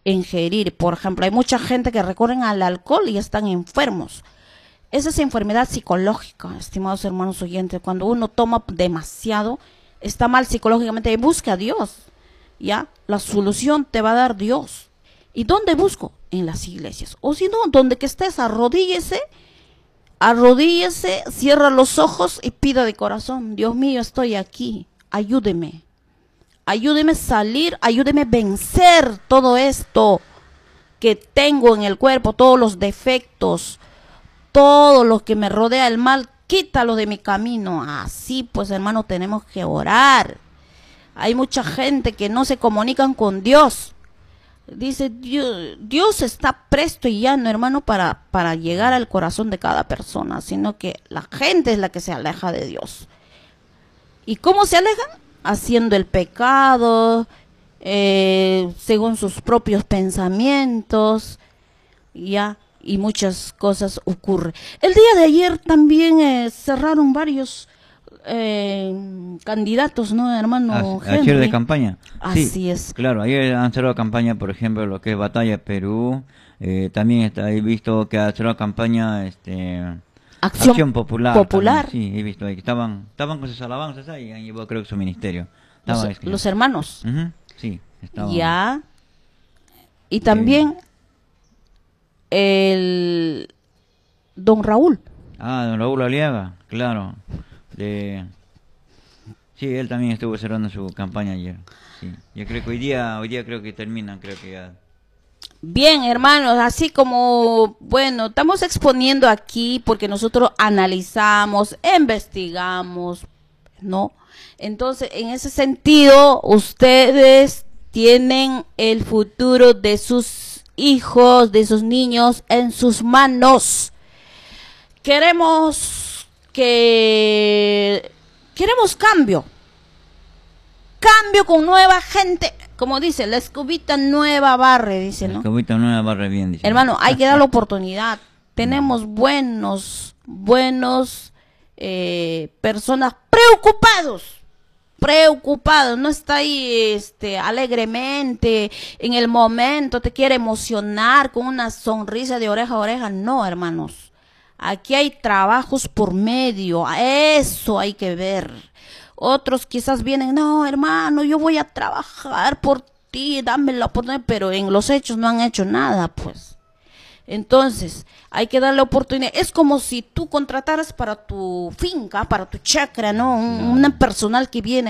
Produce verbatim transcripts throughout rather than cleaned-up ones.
ingerir. Por ejemplo, hay mucha gente que recurren al alcohol y están enfermos. Esa es enfermedad psicológica, estimados hermanos oyentes. Cuando uno toma demasiado, está mal psicológicamente. Y busca a Dios, ¿ya? La solución te va a dar Dios. ¿Y dónde busco? En las iglesias. O si no, donde que estés, arrodíllese, arrodíllese, cierra los ojos y pida de corazón: Dios mío, estoy aquí, ayúdeme. Ayúdeme a salir, ayúdeme a vencer todo esto que tengo en el cuerpo, todos los defectos, todo lo que me rodea el mal, quítalo de mi camino. Así pues, hermano, tenemos que orar. Hay mucha gente que no se comunican con Dios. Dice, Dios, Dios está presto y llano, hermano, para, para llegar al corazón de cada persona, sino que la gente es la que se aleja de Dios. ¿Y cómo se alejan? Haciendo el pecado, eh, según sus propios pensamientos, ya. Y muchas cosas ocurren. El día de ayer también eh, cerraron varios eh, candidatos, ¿no, hermano Henry? Ayer de campaña. Así sí, es. Claro, ayer han cerrado campaña, por ejemplo, lo que es Batalla Perú. Eh, también está, he visto que ha cerrado campaña este, Acción, Acción Popular. Popular. También, sí, he visto ahí que estaban, estaban con sus alabanzas ahí y han llevado, creo que su ministerio. Los, los hermanos. Uh-huh, sí, estaban. Ya. Y también... Eh, el don Raúl. Ah, don Raúl Aliaga, claro. De... Sí, él también estuvo cerrando su campaña ayer. Sí. Yo creo que hoy día, hoy día creo que terminan, creo que ya. Bien, hermanos, así como, bueno, estamos exponiendo aquí porque nosotros analizamos, investigamos, ¿no? Entonces, en ese sentido, ustedes tienen el futuro de sus hijos, de sus niños en sus manos. Queremos que queremos cambio. Cambio con nueva gente, como dice, la escobita nueva barre, dice, ¿no? La escobita nueva barre bien, dice. Hermano, hay que dar la oportunidad. Tenemos buenos, buenos eh, personas preocupados. preocupado, no está ahí este alegremente, en el momento te quiere emocionar con una sonrisa de oreja a oreja. No, hermanos, aquí hay trabajos por medio, eso hay que ver. Otros quizás vienen, no, hermano, yo voy a trabajar por ti, dame la oportunidad, pero en los hechos no han hecho nada, pues. Entonces, hay que darle oportunidad. Es como si tú contrataras para tu finca, para tu chacra, ¿no? Un, no. Una personal que viene.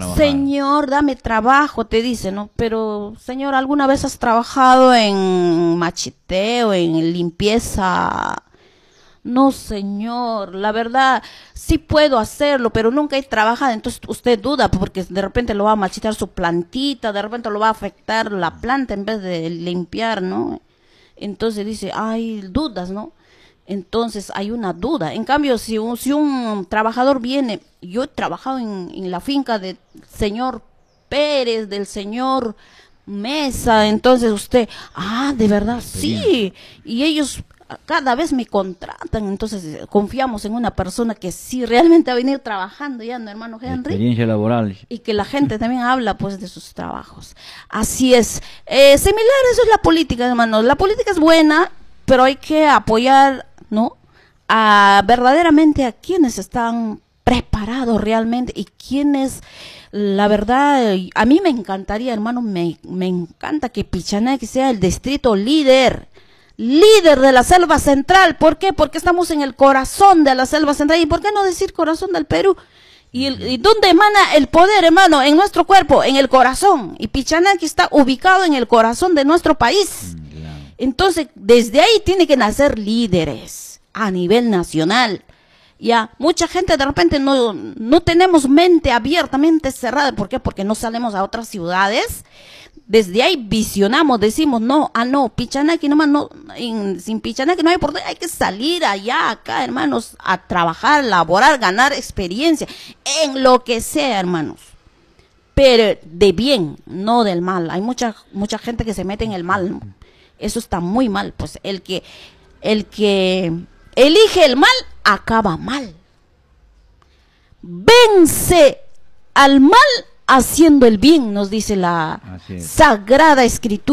Señor, dame trabajo, te dice, ¿no? Pero, señor, ¿alguna vez has trabajado en macheteo, en limpieza? No, señor, la verdad, sí puedo hacerlo, pero nunca he trabajado. Entonces, usted duda, porque de repente lo va a machetear su plantita, de repente lo va a afectar la planta en vez de limpiar, ¿no? Entonces dice, hay dudas, ¿no? Entonces hay una duda. En cambio, si un, si un trabajador viene, yo he trabajado en, en la finca del señor Pérez, del señor Mesa, entonces usted, ah, de verdad, sí. Y ellos cada vez me contratan, entonces confiamos en una persona que sí realmente ha venido trabajando ya, ¿no, hermano Henry? Experiencia laboral. Y que la gente también habla pues de sus trabajos. Así es. Eh, similar, eso es la política, hermanos. La política es buena, pero hay que apoyar, ¿no? A verdaderamente a quienes están preparados realmente y quienes, la verdad, a mí me encantaría, hermano, me, me encanta que Pichanaque sea el distrito líder. Líder de la selva central. ¿Por qué? Porque estamos en el corazón de la selva central. ¿Y por qué no decir corazón del Perú? ¿Y, el, y dónde emana el poder, hermano? En nuestro cuerpo, en el corazón. Y Pichanaque está ubicado en el corazón de nuestro país. Entonces, desde ahí tiene que nacer líderes a nivel nacional. Ya, mucha gente de repente no, no tenemos mente abiertamente cerrada. ¿Por qué? Porque no salimos a otras ciudades. Desde ahí visionamos, decimos, no, ah, no, Pichanaque nomás, no, en, sin Pichanaque no hay oportunidad, hay que salir allá, acá, hermanos, a trabajar, laborar, ganar experiencia, en lo que sea, hermanos. Pero de bien, no del mal. Hay mucha, mucha gente que se mete en el mal, ¿no? Eso está muy mal, pues el que, el que elige el mal, acaba mal. Vence al mal haciendo el bien, nos dice la Sagrada Escritura.